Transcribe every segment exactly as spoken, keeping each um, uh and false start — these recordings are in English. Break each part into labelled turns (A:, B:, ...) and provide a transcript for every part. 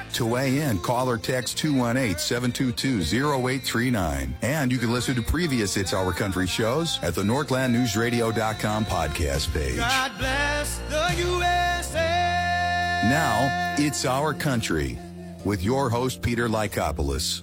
A: To weigh in, call or text two one eight, seven two two, zero eight three nine. And you can listen to previous It's Our Country shows at the Northland News Radio dot com podcast page.
B: God bless the U S A.
A: Now, It's Our Country with your host, Peter Lykopoulos.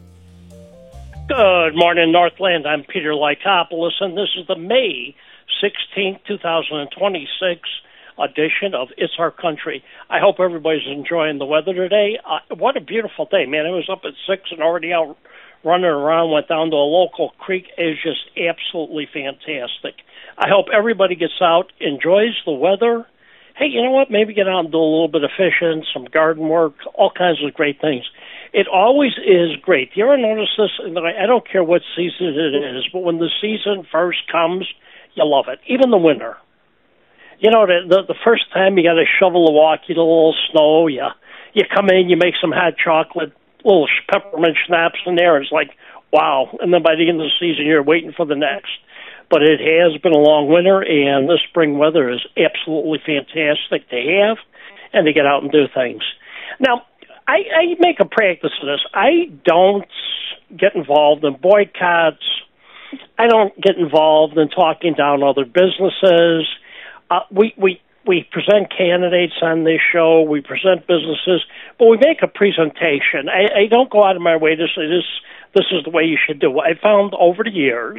C: Good morning, Northland. I'm Peter Lykopoulos, and this is the May sixteenth, twenty twenty-six edition of It's Our Country. I hope everybody's enjoying the weather today. Uh, what a beautiful day, man. I was up at six and already out running around, went down to a local creek. It was just absolutely fantastic. I hope everybody gets out, enjoys the weather. Hey, you know what? Maybe get out and do a little bit of fishing, some garden work, all kinds of great things. It always is great. Do you ever notice this? I don't care what season it is, but when the season first comes, you love it. Even the winter. You know, the the, the first time you got to shovel the walk, you do a little snow, you, you come in, you make some hot chocolate, little peppermint schnapps in there. It's like, wow. And then by the end of the season, you're waiting for the next. But it has been a long winter, and this spring weather is absolutely fantastic to have and to get out and do things. Now, I, I make a practice of this. I don't get involved in boycotts. I don't get involved in talking down other businesses. Uh, we, we, we present candidates on this show. We present businesses, but we make a presentation. I, I don't go out of my way to say this, this is the way you should do it. I found over the years,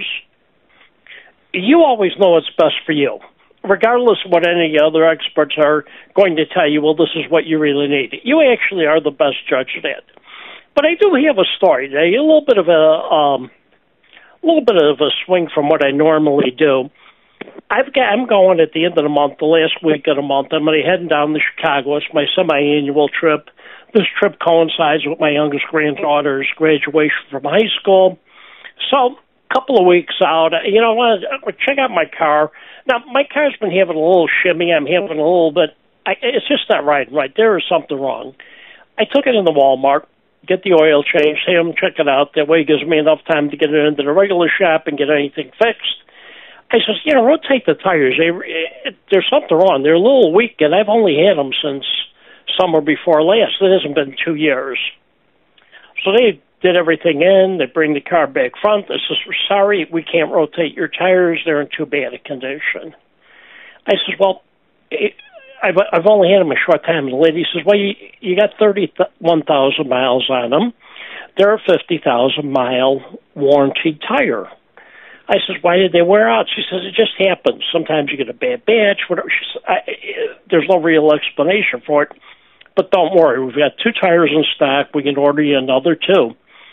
C: you always know what's best for you, regardless of what any other experts are going to tell you, well, this is what you really need. You actually are the best judge of that. But I do have a story today, a little bit of a, um, a little bit of a swing from what I normally do. I've got, I'm going at the end of the month, the last week of the month. I'm going to be heading down to Chicago. It's my semi-annual trip. This trip coincides with my youngest granddaughter's graduation from high school. So, couple of weeks out, you know, I want to check out my car. Now, my car's been having a little shimmy. I'm having a little bit, I, it's just not riding right. There is something wrong. I took it into Walmart, get the oil changed, have them check it out. That way it gives me enough time to get it into the regular shop and get anything fixed. I says, you know, rotate the tires. They, it, there's something wrong. They're a little weak, and I've only had them since summer before last. It hasn't been two years. So they did everything in. They bring the car back front. They says, sorry, we can't rotate your tires. They're in too bad a condition. I says, well, it, I've, I've only had them a short time. And the lady says, well, you, you got thirty-one thousand miles on them. They're a fifty thousand mile warranty tire. I says, why did they wear out? She says, it just happens. Sometimes you get a bad batch, whatever. She says, I, there's no real explanation for it. But don't worry, we've got two tires in stock. We can order you another two.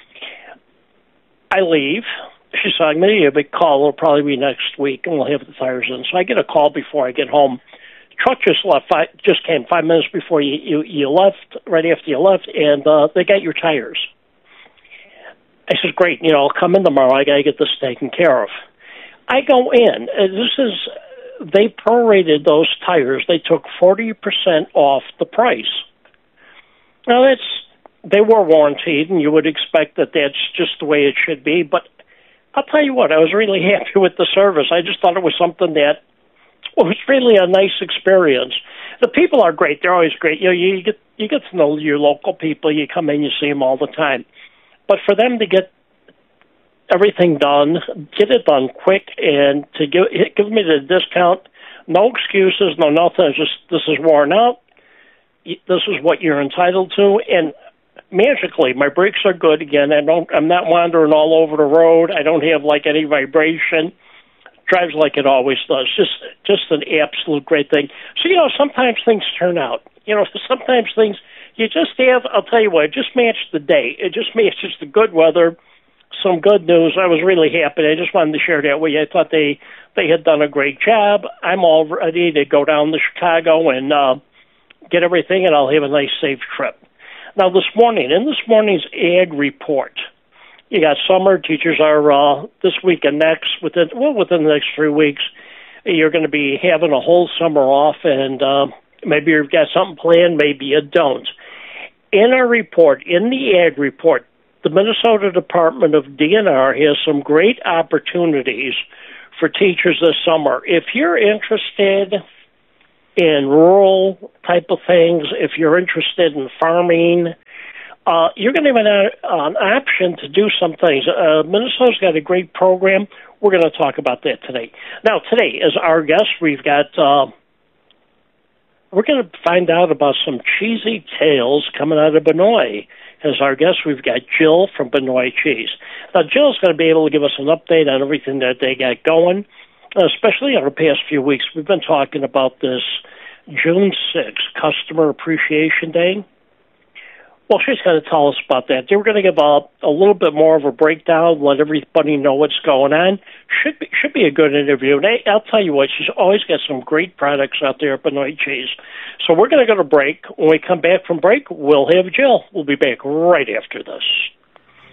C: I leave. She said, I'm going to give you a big call. It'll probably be next week, and we'll have the tires in. So I get a call before I get home. Truck just left, five, just came five minutes before you, you, you left, right after you left, and uh, they got your tires. I said, great, you know, I'll come in tomorrow. I got to get this taken care of. I go in. Uh, this is, they prorated those tires. They took forty percent off the price. Now, that's, they were warranted, and you would expect that that's just the way it should be. But I'll tell you what, I was really happy with the service. I just thought it was something that well, it was really a nice experience. The people are great. They're always great. You know, you get you get to know your local people. You come in, you see them all the time. But for them to get everything done, get it done quick, and to give give me the discount, no excuses, no nothing. It's just this is worn out. This is what you're entitled to, and magically, my brakes are good again. I don't. I'm not wandering all over the road. I don't have like any vibration. Drives like it always does. Just, just an absolute great thing. So you know, sometimes things turn out. You know, sometimes things you just have. I'll tell you what. It just matched the day. It just matches the good weather. Some good news. I was really happy. I just wanted to share that with you. I thought they they had done a great job. I'm all ready to go down to Chicago and uh, get everything, and I'll have a nice, safe trip. Now, this morning, in this morning's ag report, you got summer. Teachers are uh, this week and next, within well, within the next three weeks, you're going to be having a whole summer off, and uh, maybe you've got something planned, maybe you don't. In our report, in the ag report, the Minnesota Department of D N R has some great opportunities for teachers this summer. If you're interested in rural type of things, if you're interested in farming, uh, you're going to have an, uh, an option to do some things. Uh, Minnesota's got a great program. We're going to talk about that today. Now, today, as our guest, we've got, uh, we're going to find out about some cheesy tales coming out of Benoit. As our guest, we've got Jill from Benoit Cheese. Now, Jill's going to be able to give us an update on everything that they got going, especially over the past few weeks. We've been talking about this June sixth, Customer Appreciation Day. Well, she's going to tell us about that. They were going to give a, a little bit more of a breakdown, let everybody know what's going on. Should be, should be a good interview. And I, I'll tell you what, she's always got some great products out there at Benoit Cheese. So we're going to go to break. When we come back from break, we'll have Jill. We'll be back right after this.